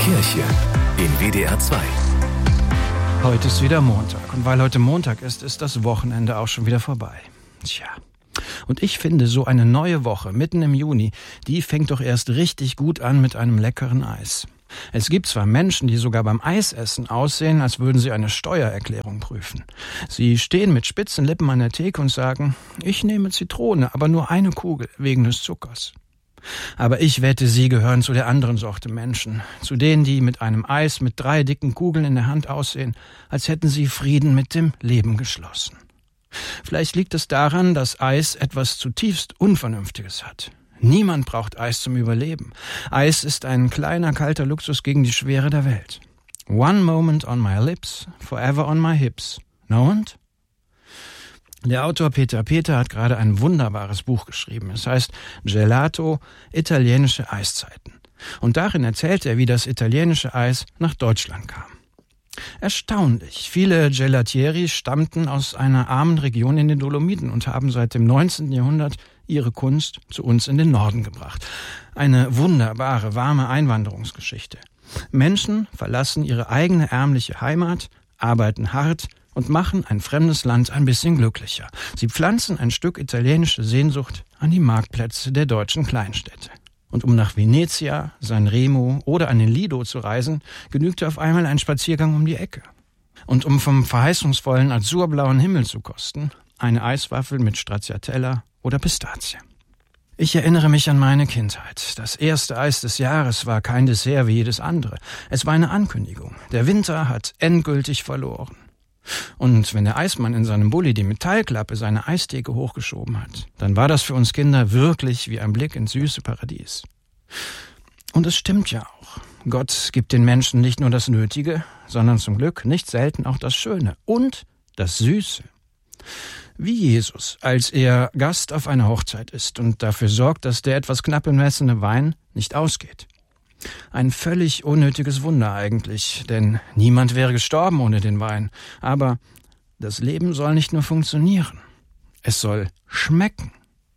Kirche in WDR 2. Heute ist wieder Montag. Und weil heute Montag ist, ist das Wochenende auch schon wieder vorbei. Tja. Und ich finde, so eine neue Woche mitten im Juni, die fängt doch erst richtig gut an mit einem leckeren Eis. Es gibt zwar Menschen, die sogar beim Eisessen aussehen, als würden sie eine Steuererklärung prüfen. Sie stehen mit spitzen Lippen an der Theke und sagen, ich nehme Zitrone, aber nur eine Kugel wegen des Zuckers. Aber ich wette, Sie gehören zu der anderen Sorte Menschen, zu denen, die mit einem Eis mit 3 dicken Kugeln in der Hand aussehen, als hätten sie Frieden mit dem Leben geschlossen. Vielleicht liegt es daran, dass Eis etwas zutiefst Unvernünftiges hat. Niemand braucht Eis zum Überleben. Eis ist ein kleiner, kalter Luxus gegen die Schwere der Welt. One moment on my lips, forever on my hips. No und? Der Autor Peter Peter hat gerade ein wunderbares Buch geschrieben. Es heißt Gelato, italienische Eiszeiten. Und darin erzählt er, wie das italienische Eis nach Deutschland kam. Erstaunlich. Viele Gelatieri stammten aus einer armen Region in den Dolomiten und haben seit dem 19. Jahrhundert ihre Kunst zu uns in den Norden gebracht. Eine wunderbare, warme Einwanderungsgeschichte. Menschen verlassen ihre eigene ärmliche Heimat, arbeiten hart und machen ein fremdes Land ein bisschen glücklicher. Sie pflanzen ein Stück italienische Sehnsucht an die Marktplätze der deutschen Kleinstädte. Und um nach Venezia, Sanremo oder an den Lido zu reisen, genügte auf einmal ein Spaziergang um die Ecke. Und um vom verheißungsvollen azurblauen Himmel zu kosten, eine Eiswaffel mit Stracciatella oder Pistazie. Ich erinnere mich an meine Kindheit. Das erste Eis des Jahres war kein Dessert wie jedes andere. Es war eine Ankündigung. Der Winter hat endgültig verloren. Und wenn der Eismann in seinem Bulli die Metallklappe seiner Eistheke hochgeschoben hat, dann war das für uns Kinder wirklich wie ein Blick ins süße Paradies. Und es stimmt ja auch. Gott gibt den Menschen nicht nur das Nötige, sondern zum Glück nicht selten auch das Schöne und das Süße. Wie Jesus, als er Gast auf einer Hochzeit ist und dafür sorgt, dass der etwas knapp bemessene Wein nicht ausgeht. Ein völlig unnötiges Wunder eigentlich, denn niemand wäre gestorben ohne den Wein. Aber das Leben soll nicht nur funktionieren, es soll schmecken.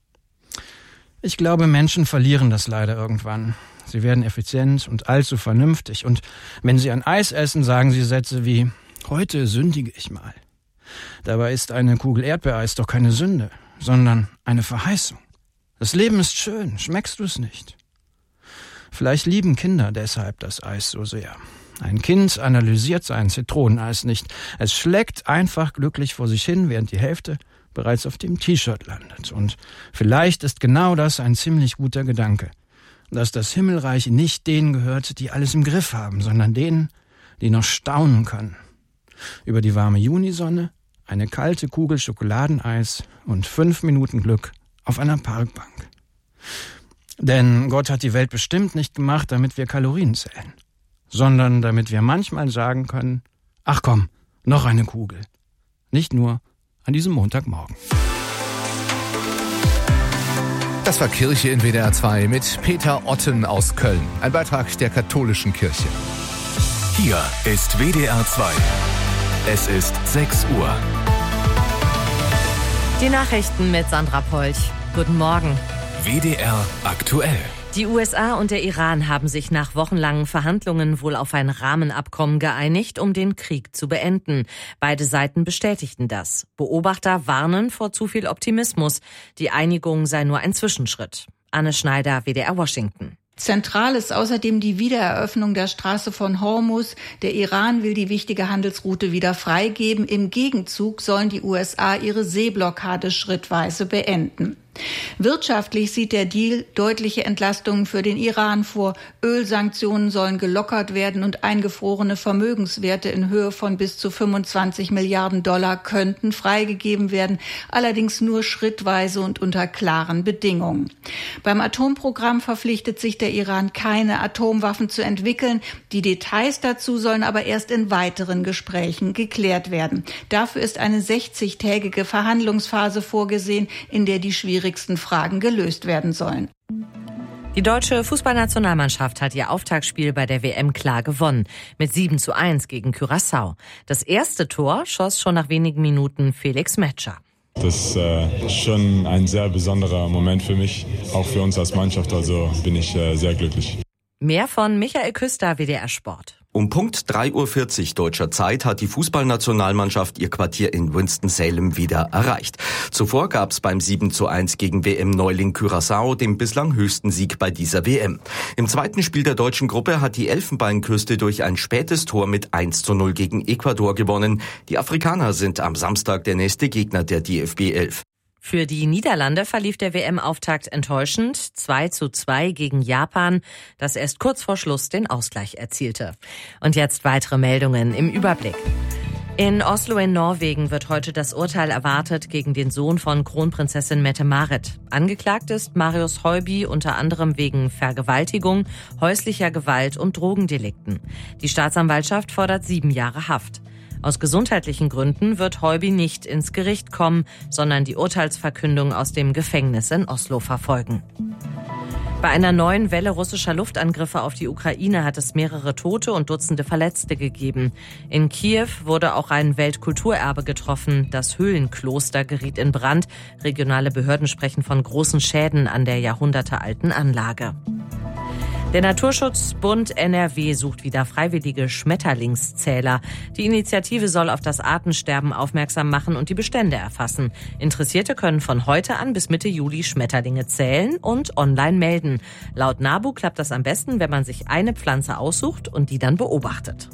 Ich glaube, Menschen verlieren das leider irgendwann. Sie werden effizient und allzu vernünftig. Und wenn sie ein Eis essen, sagen sie Sätze wie, heute sündige ich mal. Dabei ist eine Kugel Erdbeereis doch keine Sünde, sondern eine Verheißung. Das Leben ist schön, schmeckst du es nicht? Vielleicht lieben Kinder deshalb das Eis so sehr. Ein Kind analysiert sein Zitroneneis nicht. Es schlägt einfach glücklich vor sich hin, während die Hälfte bereits auf dem T-Shirt landet. Und vielleicht ist genau das ein ziemlich guter Gedanke, dass das Himmelreich nicht denen gehört, die alles im Griff haben, sondern denen, die noch staunen können. Über die warme Junisonne, eine kalte Kugel Schokoladeneis und 5 Minuten Glück auf einer Parkbank. Denn Gott hat die Welt bestimmt nicht gemacht, damit wir Kalorien zählen, sondern damit wir manchmal sagen können, ach komm, noch eine Kugel. Nicht nur an diesem Montagmorgen. Das war Kirche in WDR 2 mit Peter Otten aus Köln. Ein Beitrag der katholischen Kirche. Hier ist WDR 2. Es ist 6 Uhr. Die Nachrichten mit Sandra Polch. Guten Morgen. WDR aktuell. Die USA und der Iran haben sich nach wochenlangen Verhandlungen wohl auf ein Rahmenabkommen geeinigt, um den Krieg zu beenden. Beide Seiten bestätigten das. Beobachter warnen vor zu viel Optimismus. Die Einigung sei nur ein Zwischenschritt. Anne Schneider, WDR Washington. Zentral ist außerdem die Wiedereröffnung der Straße von Hormuz. Der Iran will die wichtige Handelsroute wieder freigeben. Im Gegenzug sollen die USA ihre Seeblockade schrittweise beenden. Wirtschaftlich sieht der Deal deutliche Entlastungen für den Iran vor. Ölsanktionen sollen gelockert werden und eingefrorene Vermögenswerte in Höhe von bis zu 25 Milliarden Dollar könnten freigegeben werden, allerdings nur schrittweise und unter klaren Bedingungen. Beim Atomprogramm verpflichtet sich der Iran, keine Atomwaffen zu entwickeln. Die Details dazu sollen aber erst in weiteren Gesprächen geklärt werden. Dafür ist eine 60-tägige Verhandlungsphase vorgesehen, in der die schwierigen Fragen gelöst werden sollen. Die deutsche Fußballnationalmannschaft hat ihr Auftaktspiel bei der WM klar gewonnen. Mit 7:1 gegen Curaçao. Das erste Tor schoss schon nach wenigen Minuten Felix Metscher. Das ist schon ein sehr besonderer Moment für mich, auch für uns als Mannschaft. Also bin ich sehr glücklich. Mehr von Michael Küster, WDR Sport. Um Punkt 3:40 Uhr deutscher Zeit hat die Fußballnationalmannschaft ihr Quartier in Winston-Salem wieder erreicht. Zuvor gab es beim 7:1 gegen WM-Neuling Curaçao den bislang höchsten Sieg bei dieser WM. Im zweiten Spiel der deutschen Gruppe hat die Elfenbeinküste durch ein spätes Tor mit 1:0 gegen Ecuador gewonnen. Die Afrikaner sind am Samstag der nächste Gegner der DFB 11. Für die Niederlande verlief der WM-Auftakt enttäuschend. 2:2 gegen Japan, das erst kurz vor Schluss den Ausgleich erzielte. Und jetzt weitere Meldungen im Überblick. In Oslo in Norwegen wird heute das Urteil erwartet gegen den Sohn von Kronprinzessin Mette-Marit. Angeklagt ist Marius Høiby unter anderem wegen Vergewaltigung, häuslicher Gewalt und Drogendelikten. Die Staatsanwaltschaft fordert 7 Jahre Haft. Aus gesundheitlichen Gründen wird Høiby nicht ins Gericht kommen, sondern die Urteilsverkündung aus dem Gefängnis in Oslo verfolgen. Bei einer neuen Welle russischer Luftangriffe auf die Ukraine hat es mehrere Tote und Dutzende Verletzte gegeben. In Kiew wurde auch ein Weltkulturerbe getroffen. Das Höhlenkloster geriet in Brand. Regionale Behörden sprechen von großen Schäden an der jahrhundertealten Anlage. Der Naturschutzbund NRW sucht wieder freiwillige Schmetterlingszähler. Die Initiative soll auf das Artensterben aufmerksam machen und die Bestände erfassen. Interessierte können von heute an bis Mitte Juli Schmetterlinge zählen und online melden. Laut NABU klappt das am besten, wenn man sich eine Pflanze aussucht und die dann beobachtet.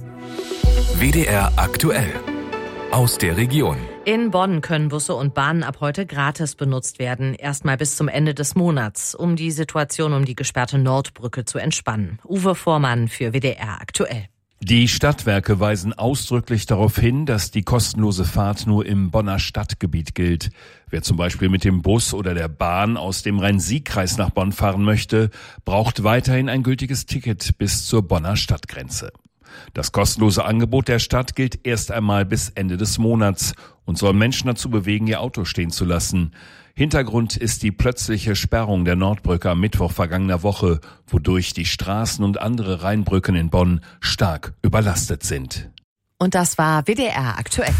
WDR aktuell. Aus der Region. In Bonn können Busse und Bahnen ab heute gratis benutzt werden, erstmal bis zum Ende des Monats, um die Situation um die gesperrte Nordbrücke zu entspannen. Uwe Vormann für WDR aktuell. Die Stadtwerke weisen ausdrücklich darauf hin, dass die kostenlose Fahrt nur im Bonner Stadtgebiet gilt. Wer zum Beispiel mit dem Bus oder der Bahn aus dem Rhein-Sieg-Kreis nach Bonn fahren möchte, braucht weiterhin ein gültiges Ticket bis zur Bonner Stadtgrenze. Das kostenlose Angebot der Stadt gilt erst einmal bis Ende des Monats und soll Menschen dazu bewegen, ihr Auto stehen zu lassen. Hintergrund ist die plötzliche Sperrung der Nordbrücke am Mittwoch vergangener Woche, wodurch die Straßen und andere Rheinbrücken in Bonn stark überlastet sind. Und das war WDR aktuell.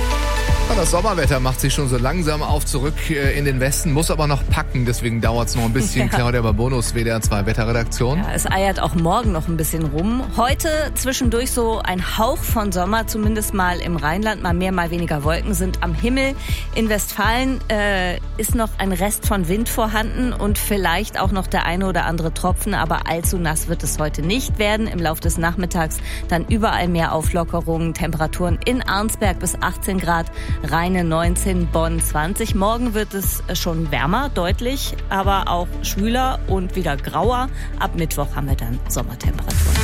Das Sommerwetter macht sich schon so langsam auf zurück in den Westen, muss aber noch packen, deswegen dauert es noch ein bisschen. Ja. Claudia Babonus, WDR 2 Wetterredaktion. Ja, es eiert auch morgen noch ein bisschen rum. Heute zwischendurch so ein Hauch von Sommer, zumindest mal im Rheinland, mal mehr, mal weniger Wolken sind am Himmel. In Westfalen ist noch ein Rest von Wind vorhanden und vielleicht auch noch der eine oder andere Tropfen, aber allzu nass wird es heute nicht werden. Im Laufe des Nachmittags dann überall mehr Auflockerungen, Temperaturen in Arnsberg bis 18 Grad, Rheine 19, Bonn 20. Morgen wird es schon wärmer, deutlich, aber auch schwüler und wieder grauer. Ab Mittwoch haben wir dann Sommertemperaturen.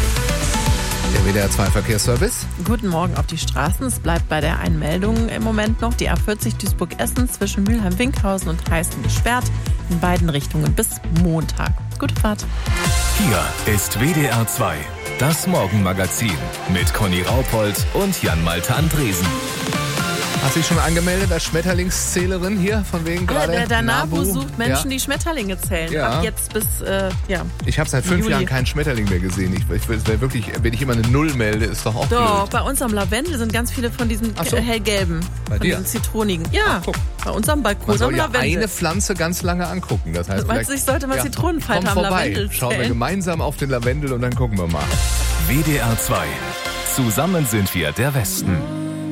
Der WDR 2 Verkehrsservice. Guten Morgen auf die Straßen. Es bleibt bei der Einmeldung im Moment noch. Die A40 Duisburg-Essen zwischen Mülheim-Winkhausen und Heißen gesperrt. In beiden Richtungen bis Montag. Gute Fahrt. Hier ist WDR 2, das Morgenmagazin mit Conny Raupold und Jan-Malte Andresen. Hast du dich schon angemeldet als Schmetterlingszählerin hier? Von wegen gerade der NABU sucht Menschen, die Schmetterlinge zählen. Ja. Ab jetzt bis, Ich habe seit 5 Jahren keinen Schmetterling mehr gesehen. Wenn ich immer eine Null melde, ist doch auch blöd. Bei uns am Lavendel sind ganz viele von diesen hellgelben, von diesen zitronigen. Ja, bei uns am Balkon Man soll am Lavendel. Eine Pflanze ganz lange angucken. Das heißt, meinst du, ich sollte mal Zitronenfalter am Lavendel zählen? Schauen wir gemeinsam auf den Lavendel und dann gucken wir mal. WDR 2. Zusammen sind wir der Westen.